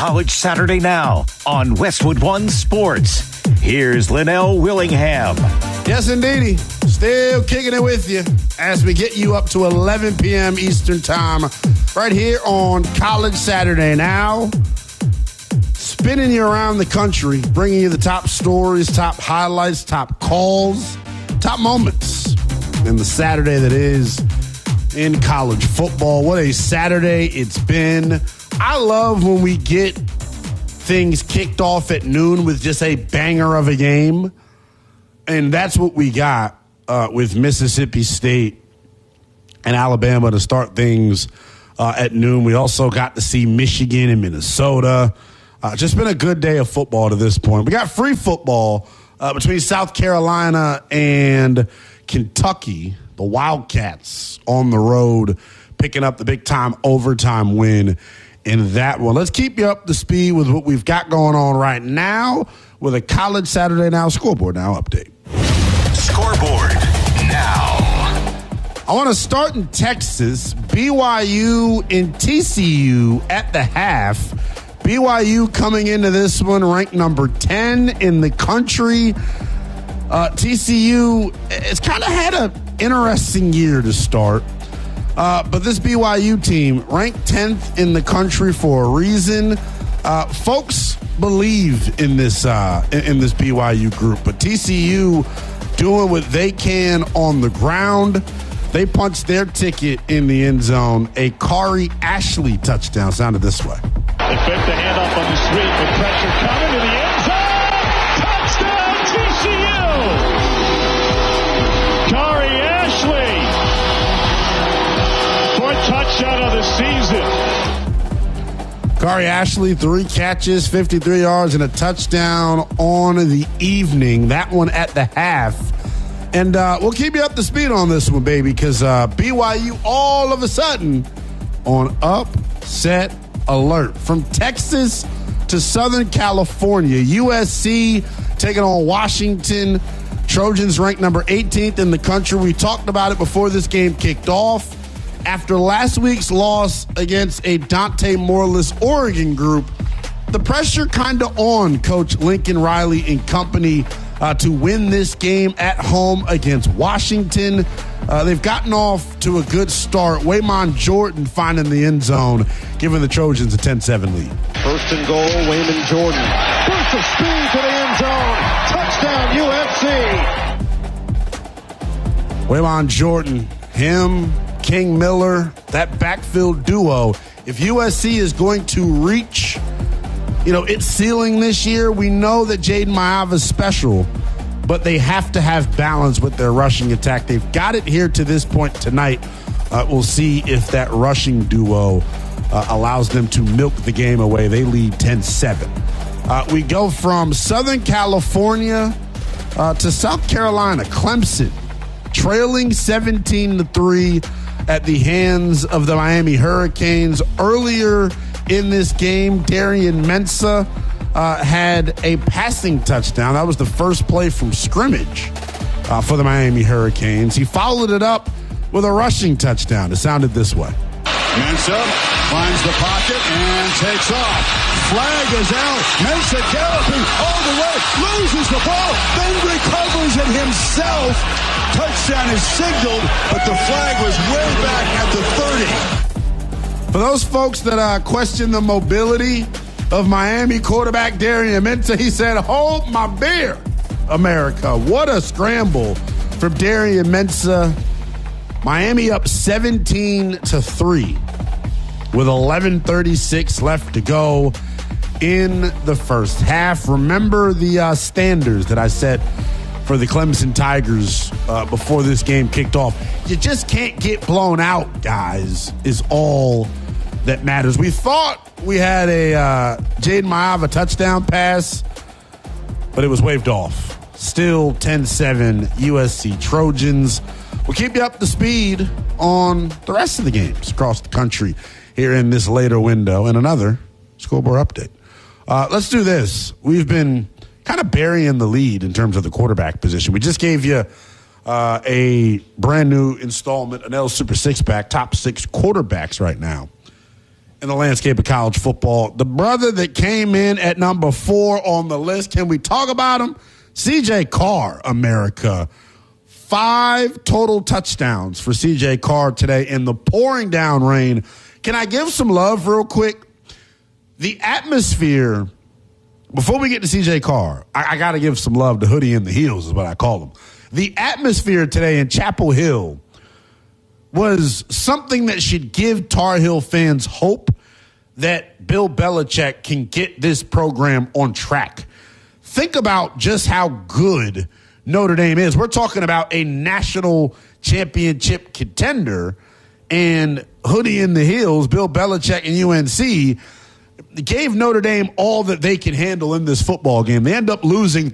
College Saturday Now on Westwood One Sports. Here's Linnell Willingham. Yes, indeedy. Still kicking it with you as we get you up to 11 p.m. Eastern Time right here on College Saturday Now. Spinning you around the country, bringing you the top stories, top highlights, top calls, top moments in the Saturday that is in college football. What a Saturday it's been. I love when we get things kicked off at noon with just a banger of a game. And that's what we got with Mississippi State and Alabama to start things at noon. We also got to see Michigan and Minnesota. Just been a good day of football to this point. We got free football between South Carolina and Kentucky. The Wildcats on the road picking up the big-time overtime win in that one. Let's keep you up to speed with what we've got going on right now with a College Saturday Now Scoreboard Now update. Scoreboard Now. I want to start in Texas. BYU and TCU at the half. BYU coming into this one ranked number 10 in the country. TCU, it's kind of had an interesting year to start. But this BYU team ranked 10th in the country for a reason. Folks believe in this BYU group, but TCU doing what they can on the ground. They punched their ticket in the end zone. A Kari Ashley touchdown sounded this way. They fake the handoff on the sweep with pressure coming to the end zone. Touchdown TCU! Kari Ashley. Fourth touchdown of the season. Kari Ashley, 3 catches, 53 yards, and a touchdown on the evening. That one at the half. And we'll keep you up to speed on this one, baby, because BYU all of a sudden on upset alert. From Texas to Southern California, USC taking on Washington. Trojans ranked number 18th in the country. We talked about it before this game kicked off. After last week's loss against a Dante Morless Oregon group, the pressure kind of on Coach Lincoln Riley and company to win this game at home against Washington. They've gotten off to a good start. Waymon Jordan finding the end zone, giving the Trojans a 10-7 lead. First and goal, Waymon Jordan. Burst of speed to the end zone. Touchdown, USC. Waymon Jordan, him, King Miller, that backfield duo. If USC is going to reach, its ceiling this year, we know that Jaden Maiava is special, but they have to have balance with their rushing attack. They've got it here to this point tonight. We'll see if that rushing duo allows them to milk the game away. They lead 10-7. We go from Southern California to South Carolina. Clemson trailing 17-3 at the hands of the Miami Hurricanes. Earlier in this game, Darian Mensah had a passing touchdown. That was the first play from scrimmage for the Miami Hurricanes. He followed it up with a rushing touchdown. It sounded this way. Mensah finds the pocket and takes off. Flag is out. Mensah galloping all the way, loses the ball, then recovers it himself. Touchdown is signaled, but the flag was way back at the 30. For those folks that question the mobility of Miami quarterback Darian Mensah, he said, "Hold my beer, America." What a scramble from Darian Mensah. Miami up 17-3 with 11:36 left to go in the first half. Remember the standards that I set for the Clemson Tigers before this game kicked off. You just can't get blown out, guys, is all that matters. We thought we had a Jaden Maiava touchdown pass, but it was waved off. Still 10-7 USC Trojans. We'll keep you up to speed on the rest of the games across the country here in this later window and another scoreboard update. Let's do this. We've been kind of burying the lead in terms of the quarterback position. We just gave you a brand new installment, an L Super Six Pack, top 6 quarterbacks right now. in the landscape of college football. The brother that came in at number 4 on the list, can we talk about him? C.J. Carr, America. 5 total touchdowns for C.J. Carr today in the pouring down rain. Can I give some love real quick? The atmosphere, before we get to C.J. Carr, I got to give some love to Hoodie in the Heels is what I call him. The atmosphere today in Chapel Hill was something that should give Tar Heel fans hope that Bill Belichick can get this program on track. Think about just how good Notre Dame is. We're talking about a national championship contender, and Hoodie in the Heels, Bill Belichick and UNC gave Notre Dame all that they can handle in this football game. They end up losing